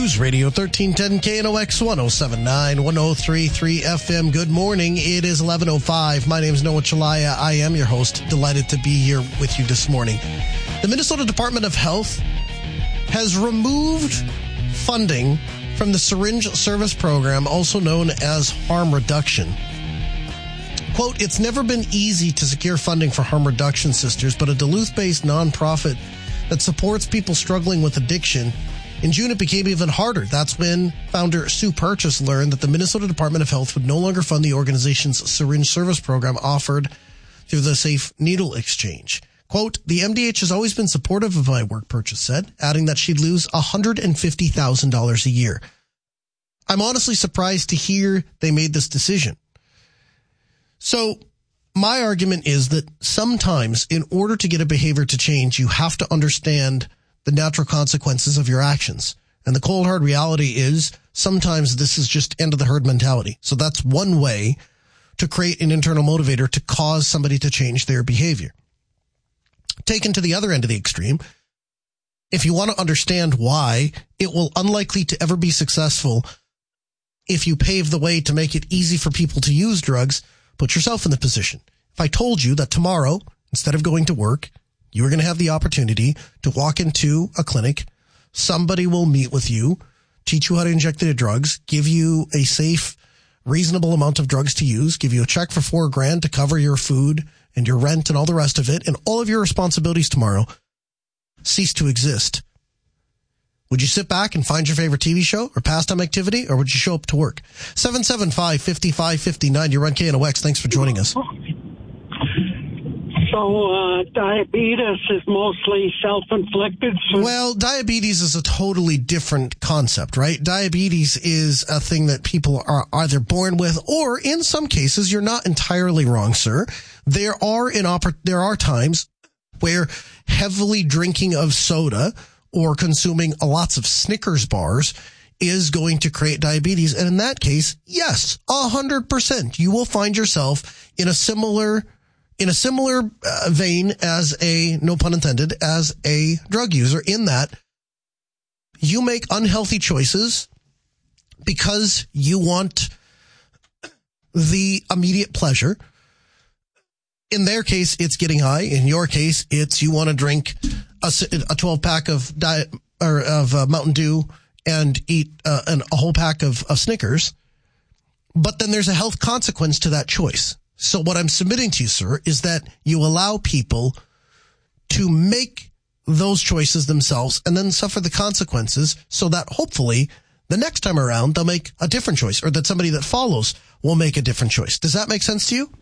News Radio 1310 KNOX 1079 1033 FM. Good morning. It is 11:05. My name is Noah Chalaya. I am your host. Delighted to be here with you this morning. The Minnesota Department of Health has removed funding from the syringe service program, also known as harm reduction. Quote, "It's never been easy to secure funding for harm reduction, sisters, but a Duluth-based nonprofit that supports people struggling with addiction. In June, it became even harder. That's when founder Sue Purchase learned that the Minnesota Department of Health would no longer fund the organization's syringe service program offered through the Safe Needle Exchange. Quote, "The MDH has always been supportive of my work," Purchase said, adding that she'd lose $150,000 a year. "I'm honestly surprised to hear they made this decision." So my argument is that sometimes in order to get a behavior to change, you have to understand the natural consequences of your actions. And the cold hard reality is sometimes this is just end of the herd mentality. So that's one way to create an internal motivator to cause somebody to change their behavior. Taken to the other end of the extreme, if you want to understand why, it will unlikely to ever be successful if you pave the way to make it easy for people to use drugs. Put yourself in the position. If I told you that tomorrow, instead of going to work, you are going to have the opportunity to walk into a clinic, somebody will meet with you, teach you how to inject the drugs, give you a safe, reasonable amount of drugs to use, give you a check for $4,000 to cover your food and your rent and all the rest of it, and all of your responsibilities tomorrow cease to exist. Would you sit back and find your favorite TV show or pastime activity, or would you show up to work? 775-5559, you're on KNOX. Thanks for joining us. So diabetes is mostly self-inflicted? Well, diabetes is a totally different concept, right? Diabetes is a thing that people are either born with, or in some cases, you're not entirely wrong, sir. There are times where heavily drinking of soda or consuming lots of Snickers bars is going to create diabetes. And in that case, yes, 100%. You will find yourself in a similar vein as no pun intended, as a drug user, in that you make unhealthy choices because you want the immediate pleasure. In their case, it's getting high. In your case, it's you want to drink a 12-pack of Mountain Dew and eat a whole pack of Snickers. But then there's a health consequence to that choice. So what I'm submitting to you, sir, is that you allow people to make those choices themselves and then suffer the consequences, so that hopefully the next time around they'll make a different choice, or that somebody that follows will make a different choice. Does that make sense to you?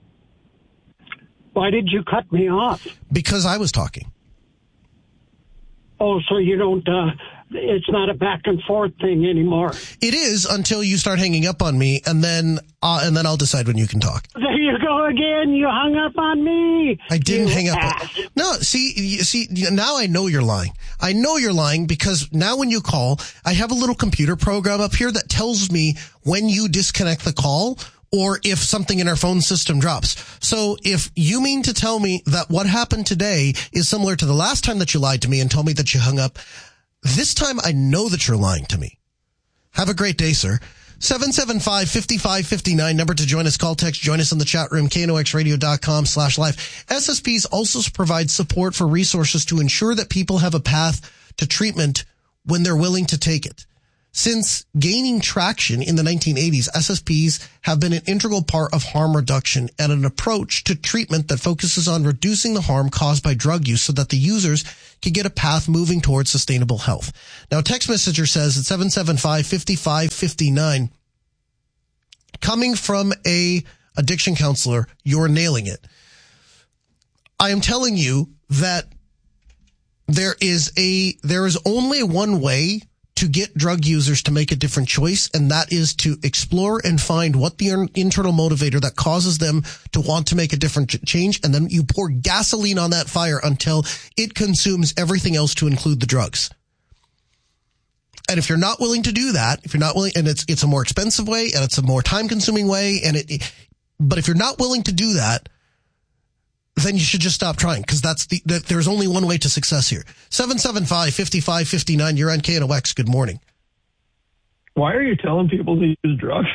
Why did you cut me off? Because I was talking. Oh, so you don't, it's not a back and forth thing anymore. It is, until you start hanging up on me, and then I'll decide when you can talk. There you go again. You hung up on me. I didn't hang up. No, see, now I know you're lying. I know you're lying because now when you call, I have a little computer program up here that tells me when you disconnect the call, or if something in our phone system drops. So if you mean to tell me that what happened today is similar to the last time that you lied to me and told me that you hung up, this time I know that you're lying to me. Have a great day, sir. 775-5559, number to join us. Call, text, join us in the chat room, knoxradio.com/live. SSPs also provide support for resources to ensure that people have a path to treatment when they're willing to take it. Since gaining traction in the 1980s, SSPs have been an integral part of harm reduction and an approach to treatment that focuses on reducing the harm caused by drug use so that the users can get a path moving towards sustainable health. Now, a text messenger says at 775-5559, coming from a addiction counselor, you're nailing it. I am telling you that there is only one way to get drug users to make a different choice, and that is to explore and find what the internal motivator that causes them to want to make a different change, and then you pour gasoline on that fire until it consumes everything else to include the drugs. And if you're not willing to do that, and it's a more expensive way, and it's a more time-consuming way, but if you're not willing to do that, then you should just stop trying, because there's only one way to success here. 775-5559, you're on KNOX. Good morning. why are you telling people to use drugs?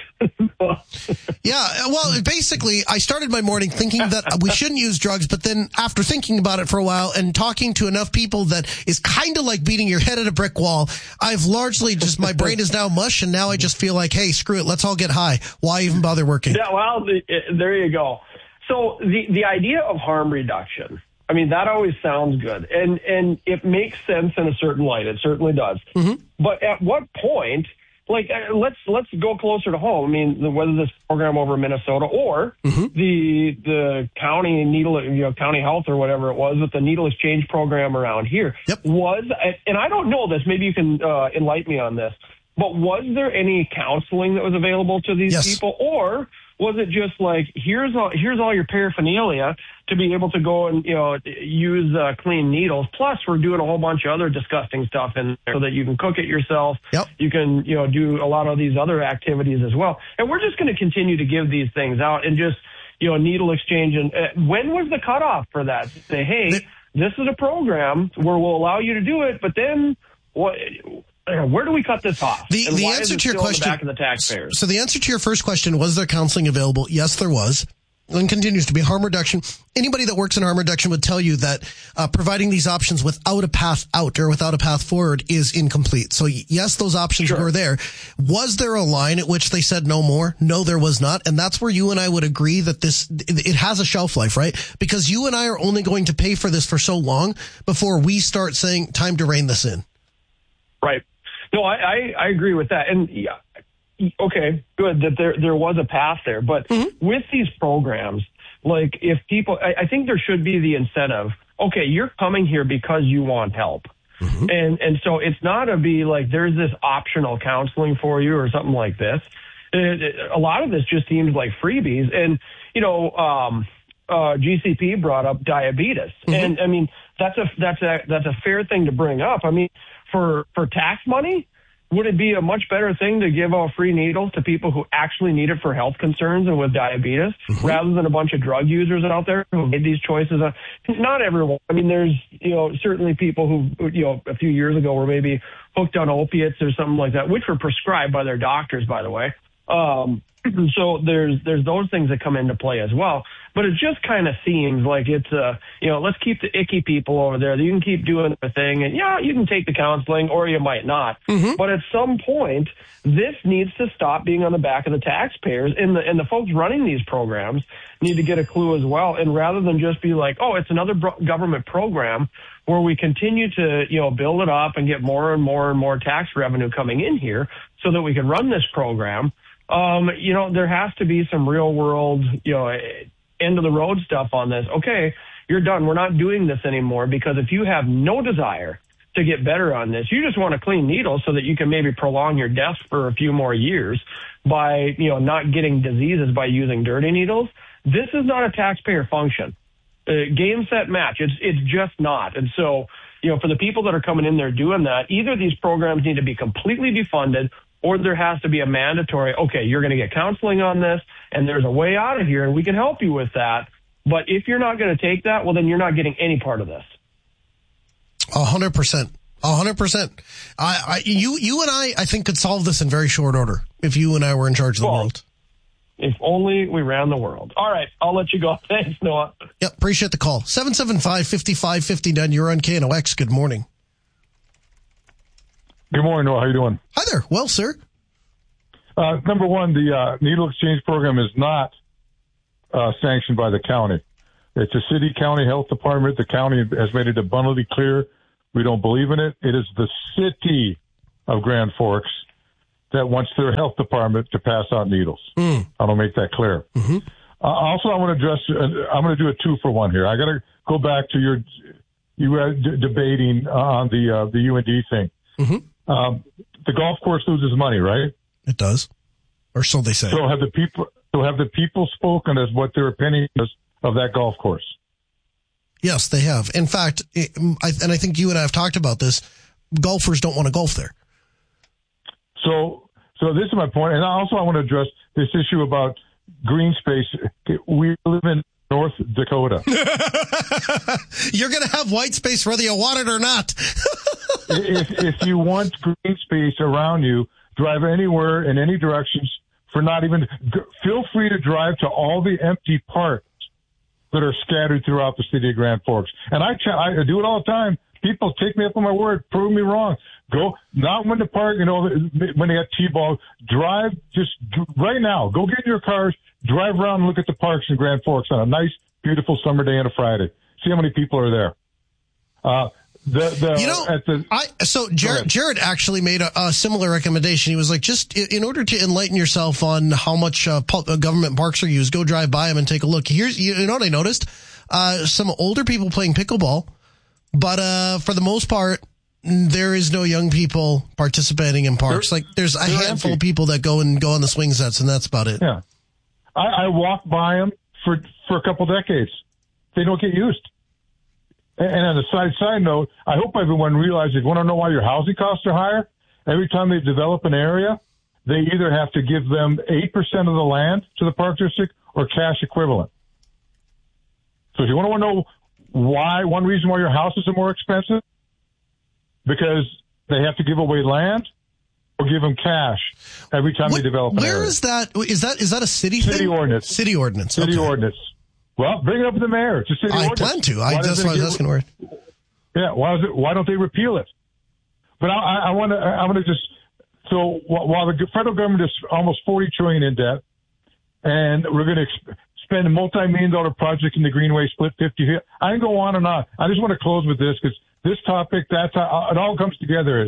Yeah, well, basically, I started my morning thinking that we shouldn't use drugs, but then after thinking about it for a while and talking to enough people that is kind of like beating your head at a brick wall, I've largely just, my brain is now mush, and now I just feel like, hey, screw it, let's all get high. Why even bother working? Yeah, well, there you go. So the idea of harm reduction, I mean, that always sounds good, and it makes sense in a certain light. It certainly does. Mm-hmm. But at what point... Like, let's go closer to home. I mean, whether this program over in Minnesota or the county needle, county health or whatever it was, with the needle exchange program around here was, and I don't know this. Maybe you can enlighten me on this. But was there any counseling that was available to these people, or was it just like here's all your paraphernalia to be able to go and use clean needles? Plus, we're doing a whole bunch of other disgusting stuff in there so that you can cook it yourself. Yep. You can do a lot of these other activities as well. And we're just going to continue to give these things out and just needle exchange. And when was the cutoff for that? Say, hey, this is a program where we'll allow you to do it, but then what? Where do we cut this off? The answer to your question, back of the taxpayers? So the answer to your first question, was there counseling available? Yes, there was. And continues to be. Harm reduction. Anybody that works in harm reduction would tell you that providing these options without a path out or without a path forward is incomplete. So yes, those options were there. Was there a line at which they said no more? No, there was not. And that's where you and I would agree that it has a shelf life, right? Because you and I are only going to pay for this for so long before we start saying time to rein this in. Right. No, I agree with that. And okay, good that there was a path there. But with these programs, like if people, I think there should be the incentive. Okay, you're coming here because you want help. And so it's not to be like there's this optional counseling for you or something like this. A lot of this just seems like freebies. And, GCP brought up diabetes. And I mean, that's a fair thing to bring up. I mean, for tax money, would it be a much better thing to give out free needles to people who actually need it for health concerns and with diabetes rather than a bunch of drug users out there who made these choices? Not everyone. I mean, there's, certainly people who, a few years ago were maybe hooked on opiates or something like that, which were prescribed by their doctors, by the way. So there's those things that come into play as well. But it just kind of seems like it's, let's keep the icky people over there. You can keep doing the thing. And, you can take the counseling or you might not. But at some point, this needs to stop being on the back of the taxpayers. And the folks running these programs need to get a clue as well. And rather than just be like, oh, it's another government program where we continue to, build it up and get more and more and more tax revenue coming in here so that we can run this program. There has to be some real world, end of the road stuff on this. Okay, you're done. We're not doing this anymore because if you have no desire to get better on this, you just want a clean needle so that you can maybe prolong your death for a few more years by, not getting diseases by using dirty needles. This is not a taxpayer function. Game, set, match. It's just not. And so, for the people that are coming in there doing that, either these programs need to be completely defunded or there has to be a mandatory, okay, you're going to get counseling on this, and there's a way out of here, and we can help you with that. But if you're not going to take that, well, then you're not getting any part of this. 100%. 100%. You and I think, could solve this in very short order if you and I were in charge of the world. If only we ran the world. All right, I'll let you go. Thanks, Noah. Yep, appreciate the call. 775-5559, you're on KNOX. Good morning. Good morning, Noah. How you doing? Hi there. Well, sir. Number one, the needle exchange program is not sanctioned by the county. It's a city-county health department. The county has made it abundantly clear we don't believe in it. It is the city of Grand Forks that wants their health department to pass out needles. I want to make that clear. Also, I want to address, I'm going to do a 2-for-1 here. I got to go back to you were debating on the UND thing. The golf course loses money, right? It does. Or so they say. So have the people spoken as what their opinion is of that golf course? Yes, they have. In fact, I think you and I have talked about this, golfers don't want to golf there. So this is my point. And also I want to address this issue about green space. We live in North Dakota. You're going to have white space whether you want it or not. If you want green space around you, drive anywhere in any directions for not even, feel free to drive to all the empty parks that are scattered throughout the city of Grand Forks. And I do it all the time. People take me up on my word, prove me wrong. Go, not when the park, when they got T-ball, drive just right now. Go get in your cars, drive around and look at the parks in Grand Forks on a nice, beautiful summer day on a Friday. See how many people are there. Jared actually made a similar recommendation. He was like, just in order to enlighten yourself on how much government parks are used, go drive by them and take a look. You know what I noticed? Some older people playing pickleball, but for the most part, there is no young people participating in parks. There's a handful of people that go on the swing sets, and that's about it. Yeah, I walked by them for a couple decades. They don't get used. And on a side note, I hope everyone realizes, you want to know why your housing costs are higher? Every time they develop an area, they either have to give them 8% of the land to the park district or cash equivalent. So if you want to know one reason why your houses are more expensive, because they have to give away land or give them cash every time they develop an area. Where is that? Is that a city thing? City ordinance. City ordinance. City ordinance. Well, bring it up with the mayor. It's a city ordinance. I plan to. That's why I was asking where. Yeah. Why don't they repeal it? But I want to just. So while the federal government is almost $40 trillion in debt, and we're going to spend a multi-million-dollar project in the Greenway split 50. I can go on and on. I just want to close with this because this topic, that's how it all comes together.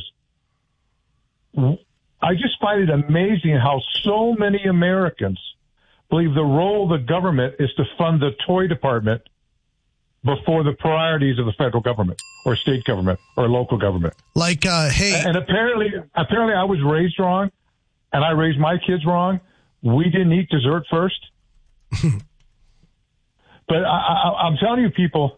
I just find it amazing how so many Americans believe the role of the government is to fund the toy department before the priorities of the federal government or state government or local government. And apparently I was raised wrong, and I raised my kids wrong. We didn't eat dessert first. But I'm telling you, people,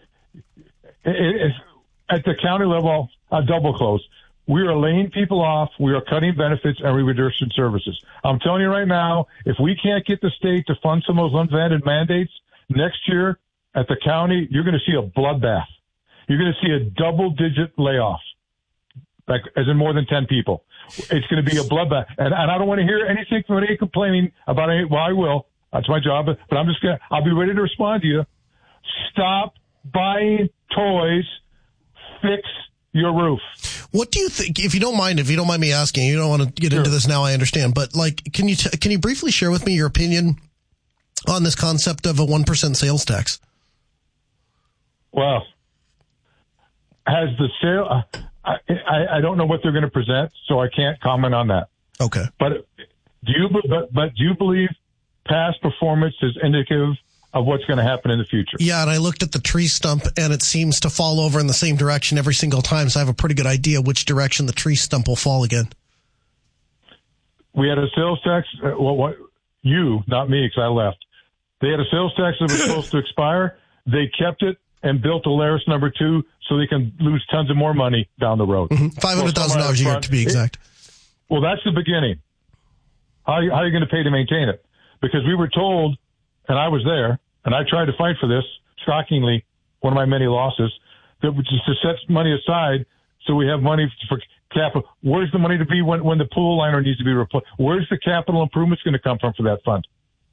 at the county level, double close. We are laying people off. We are cutting benefits and we're reducing services. I'm telling you right now, if we can't get the state to fund some of those unfunded mandates next year at the county, you're going to see a bloodbath. You're going to see a double-digit layoff, as in more than 10 people. It's going to be a bloodbath. And I don't want to hear anything from any complaining about it. Well, I will. That's my job. But I'll be ready to respond to you. Stop buying toys. Fix your roof. What do you think, if you don't mind me asking, you don't want to get into this now, I understand, but can you briefly share with me your opinion on this concept of a 1% sales tax? Well, has the sale, I don't know what they're going to present, so I can't comment on that. Okay. But do you believe past performance is indicative of what's going to happen in the future? Yeah, and I looked at the tree stump, and it seems to fall over in the same direction every single time, so I have a pretty good idea which direction the tree stump will fall again. We had a sales tax, not me, because I left. They had a sales tax that was supposed to expire. They kept it and built Alaris number 2 so they can lose tons of more money down the road. $500,000 a year, to be exact. Well, that's the beginning. How are you going to pay to maintain it? Because we were told, and I was there, and I tried to fight for this, shockingly, one of my many losses, that was just to set money aside so we have money for capital. Where's the money to be when the pool liner needs to be replaced? Where's the capital improvements going to come from for that fund?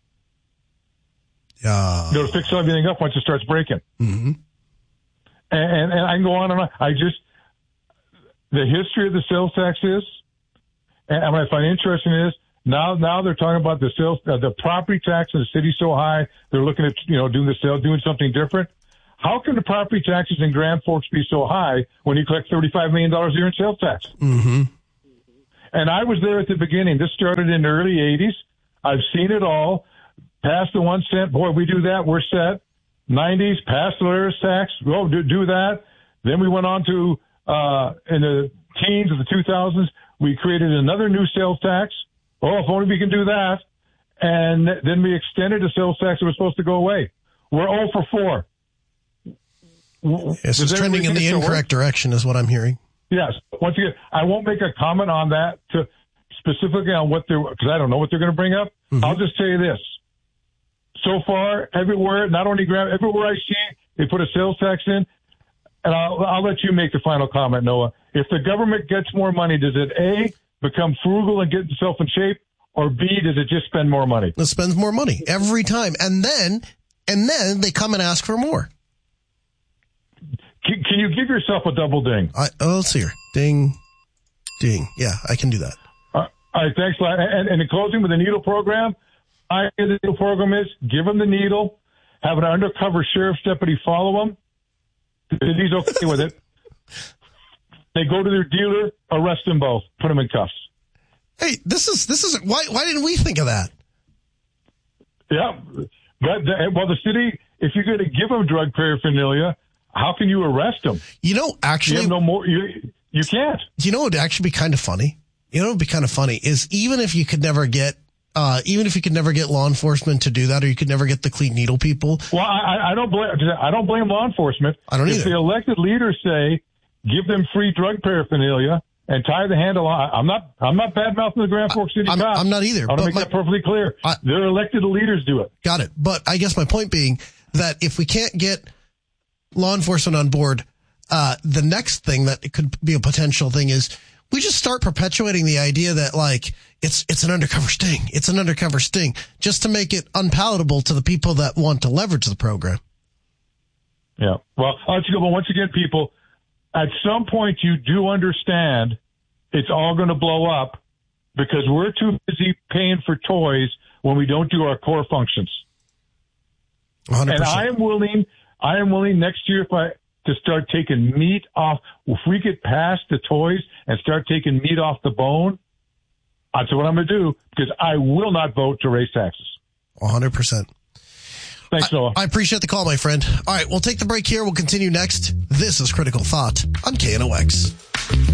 To fix everything up once it starts breaking. Mm-hmm. And I can go on and on. The history of the sales tax is, and what I find interesting is, now they're talking about the property tax in the city so high, they're looking at, doing something different. How can the property taxes in Grand Forks be so high when you collect $35 million a year in sales tax? Mm-hmm. And I was there at the beginning. This started in the early 80s. I've seen it all. Past the 1 cent. Boy, we do that, we're set. 90s, past the Alaris tax. Well, do that. Then we went on to, in the teens of the 2000s, we created another new sales tax. Oh, if only we can do that. And then we extended the sales tax that was supposed to go away. We're 0 for 4. Yes, it's trending in the incorrect direction is what I'm hearing. Yes. Once again, I won't make a comment on that specifically on because I don't know what they're going to bring up. Mm-hmm. I'll just tell you this. So far, everywhere, not only everywhere I see, they put a sales tax in. And I'll let you make the final comment, Noah. If the government gets more money, does it A, become frugal and get itself in shape, or B, does it just spend more money? It spends more money every time. And then they come and ask for more. Can you give yourself a double ding? Let's see here. Ding, ding. Yeah, I can do that. All right, thanks a lot. And in closing with the needle program, the needle program is give them the needle, have an undercover sheriff's deputy follow them. If he's okay with it, they go to their dealer, arrest them both, put them in cuffs. Hey, this is why didn't we think of that? Yeah. Well, the city, if you're going to give them drug paraphernalia, how can you arrest them? Actually, you have no more. You can't. It would actually be kind of funny. It would be kind of funny is even if you could never get law enforcement to do that, or you could never get the clean needle people. Well, I don't blame law enforcement. I don't either. If the elected leaders say give them free drug paraphernalia and tie the handle on, I'm not bad mouthing the Grand Forks City cops. I'm not either. I want to make that perfectly clear. Their elected leaders do it. Got it. But I guess my point being that if we can't get law enforcement on board, the next thing that it could be a potential thing is we just start perpetuating the idea that like it's an undercover sting. It's an undercover sting just to make it unpalatable to the people that want to leverage the program. Yeah. Well, I'll let you go. But once again, people, at some point you do understand it's all going to blow up because we're too busy paying for toys when we don't do our core functions. 100%. And I am willing next year to start taking meat off. If we get past the toys and start taking meat off the bone, that's what I'm going to do because I will not vote to raise taxes. 100%. Thanks, Noah. I appreciate the call, my friend. All right, we'll take the break here. We'll continue next. This is Critical Thought on KNOX.